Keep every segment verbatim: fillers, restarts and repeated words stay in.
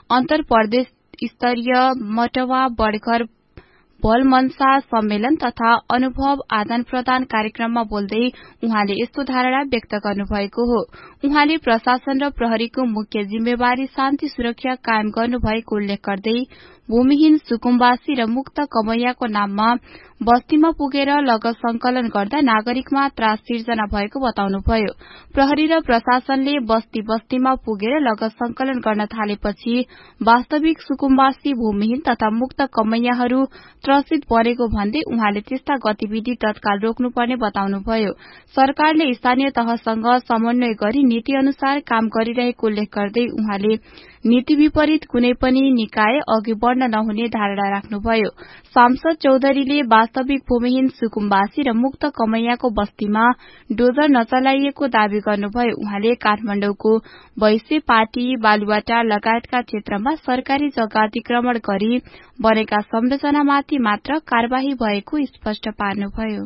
अन्तर प्रदेश स्तरीय मटवा बडघर बलमनसा सम्मेलन तथा अनुभव आदान प्रदान कार्यक्रममा बोल्दै उहाँले यस्तो धारणा व्यक्त गर्नुभएको हो। उहाँले प्रशासन र प्रहरीको मुख्य जिम्मेवारी शान्ति सुरक्षा कायम गर्नुभएको उल्लेख गर्दै भूमिहीन सुकुम्बासी र मुक्त कमैयाको नाममा बस्तीमा पुगेर लगत संकलन गर्दा नागरिकमा त्रास सिर्जना भएको बताउनुभयो। प्रहरी र प्रशासनले बस्ती बस्तीमा पुगेर लगत संकलन गर्न थालेपछि वास्तविक सुकुम्बासी भूमिहीन तथा मुक्त कमैयाहरू त्रसित बनेको भन्दै उहाँले त्यस्ता गतिविधि तत्काल रोक्नुपर्ने बताउनुभयो। सरकारले स्थानीय तहसँग समन्वय गरी नीति अनुसार काम गरिरहेको उल्लेख गर्दै उहाँले नीति विपरीत कुनै पनि निकाय अघि बढ़न नहुने धारणा राख्नुभयो। सांसद चौधरीले वास्तविक भूमिहीन सुकुम्बासी र मुक्त कमैयाको बस्तीमा डोजर नचलाइएको दावी गर्नुभयो। उहाँले काठमाडौँको वैश्य पाटी बालुवाटार लगायतका क्षेत्रमा सरकारी जग्गा अतिक्रमण गरी बनेका संरचनामाथि मात्र कार्यवाही भएको स्पष्ट पार्नुभयो।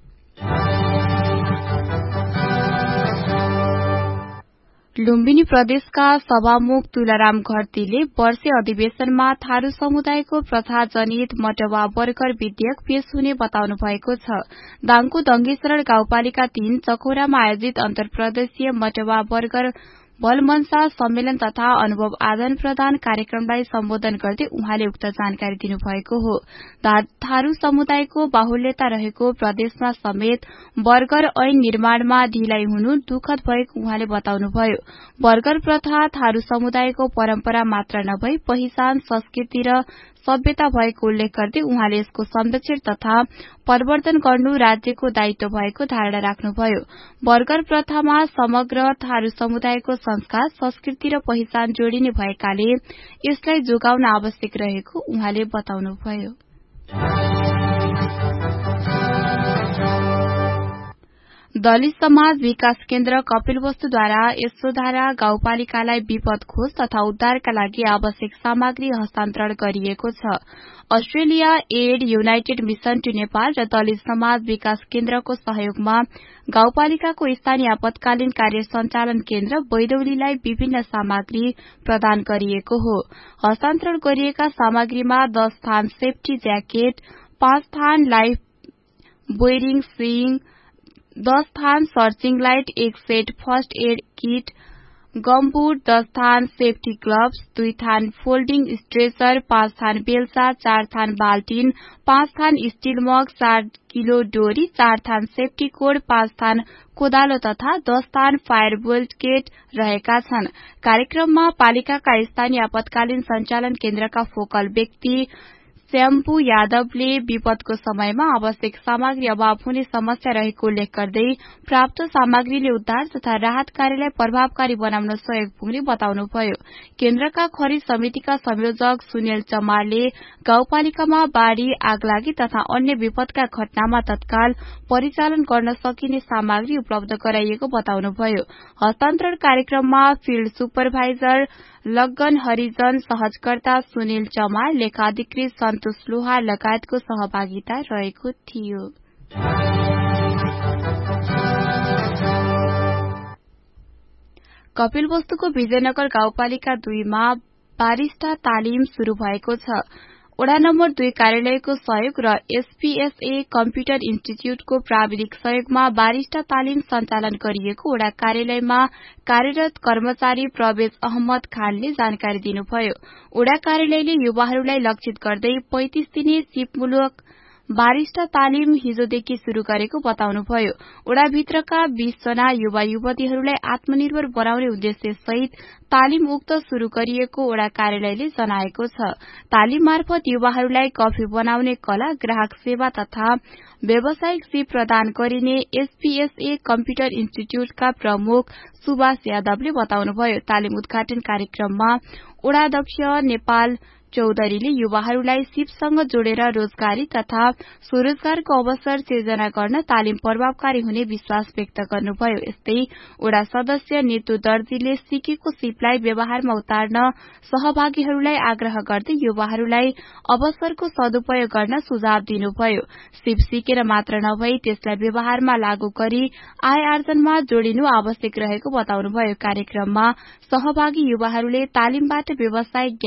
लुम्बिनी प्रदेशका सभामुख तुलाराम घरतीले वर्षे अधिवेशनमा थारू समुदायको प्रथाजनित मटवा वर्कर विधेयक पेश हुने बताउनु भएको छ। दाङको दंगेश्वरण गाउँपालिका तीन चकौरामा आयोजित अन्तर्प्रदेशीय मटवा वर्कर बलमनसा सम्मेलन तथा अनुभव आदान प्रदान कार्यक्रमलाई सम्बोधन गर्दै उहाँले उक्त जानकारी दिनुभएको हो। थारू समुदायको बाहुल्यता रहेको प्रदेशमा समेत वर्गर ऐन निर्माणमा ढिलाइ हुनु दुखद भएको उहाँले बताउनुभयो। वर्गर प्रथा थारू समुदायको परम्परा मात्र नभई पहिचान, संस्कृति र सभ्यता भएको उल्लेख गर्दै उहाँले यसको संरक्षण तथा परिवर्तन गर्नु राज्यको दायित्व भएको धारणा राख्नुभयो। वर्गर प्रथामा समग्र थारू समुदायको संस्कार, संस्कृति र पहिचान जोडिने भएकाले यसलाई जोगाउन आवश्यक रहेको उहाँले बताउनुभयो। दलित समाज विकास केन्द्र कपिलवस्तुद्वारा यशोधारा गाउँपालिकालाई विपद खोज तथा उद्धारका लागि आवश्यक सामग्री हस्तान्तरण गरिएको छ। Australia add, United mission two Nepal र दलित समाज विकास केन्द्रको सहयोगमा गाउँपालिकाको स्थानीय आपतकालीन कार्य सञ्चालन केन्द्र बैदौलीलाई विभिन्न सामग्री प्रदान गरिएको हो। हस्तान्तरण गरिएका सामग्रीमा दस थान सेफ्टी ज्याकेट, पाँच थान लाइफ बोयरिङ सिङ, दस थान सर्चिङ लाइट, एक set first aid kit, gumboot, दस थान सेफ्टी ग्लभ्स, दुई थान फोल्डिङ स्ट्रेचर, पाँच थान बेल्चा, चार थान बाल्टिन, पाँच थान स्टील मग, चार किलो डोरी, चार थान सेफ्टी कोड, पाँच थान कोदालो तथा दस थान फायर बुलेट रहेका छन्। कार्यक्रममा पालिकाका स्थानीय आपतकालीन सञ्चालन केन्द्रका फोकल व्यक्ति श्याम्पू यादवले विपदको समयमा आवश्यक सामग्री अभाव हुने समस्या रहेको उल्लेख गर्दै प्राप्त सामग्रीले उद्धार तथा राहत कार्यलाई प्रभावकारी बनाउन सहयोग पुग्ने बताउनुभयो। केन्द्रका खरिद समितिका संयोजक सुनिल चमारले गाउँपालिकामा बाढ़ी, आगलागी तथा अन्य विपदका घटनामा तत्काल परिचालन गर्न सकिने सामग्री उपलब्ध गराइएको बताउनुभयो। हस्तान्तरण कार्यक्रममा फिल्ड सुपरभाइजर लगन हरिजन, सहजकर्ता सुनिल चमार, लेखाधिकृत सन्तोष लोहार लगायतको सहभागिता रहेको थियो। कपिलवस्तुको विजयनगर गाउँपालिका दुईमा बारिस्टा तालिम शुरू भएको छ। वडा नम्बर दुई कार्यालयको सहयोग र एसपीएसए कम्प्युटर इन्स्टिच्यूटको प्राविधिक सहयोगमा बारिस्टा तालिम सञ्चालन गरिएको वडा कार्यालयमा कार्यरत कर्मचारी प्रवेश अहमद खानले जानकारी दिनुभयो। वडा कार्यालयले युवाहरूलाई लक्षित गर्दै पैंतीस दिने सिपमूलक बारिस्टा तालिम हिजोदेखि शुरू गरेको बताउनुभयो। वडाभित्रका बीस जना युवा युवतीहरूलाई आत्मनिर्भर बनाउने उद्देश्य सहित तालिम उक्त शुरू गरिएको वडा कार्यालयले जनाएको छ। तालिम मार्फत युवाहरूलाई कफी बनाउने कला, ग्राहक सेवा तथा व्यावसायिक सिप प्रदान गरिने एसपीएसए कम्प्युटर इन्स्टिच्यूटका प्रमुख सुभाष यादवले बताउनुभयो। तालिम उद्घाटन कार्यक्रममा वडाध्यक्ष नेपाल चौधरीले युवाहरूलाई सिपसँग जोडेर रोजगारी तथा स्वरोजगारको अवसर सिर्जना गर्न तालिम प्रभावकारी हुने विश्वास व्यक्त गर्नुभयो। यस्तै वडा सदस्य नेतु दर्जीले सिकेको सिपलाई व्यवहारमा उतार्न सहभागीहरूलाई आग्रह गर्दै युवाहरूलाई अवसरको सदुपयोग गर्न सुझाव दिनुभयो। सिप सिकेर मात्र नभई त्यसलाई व्यवहारमा लागू गरी आय आर्जनमा जोडिनु आवश्यक रहेको बताउनुभयो। कार्यक्रममा सहभागी युवाहरूले तालिमबाट व्यावसायिक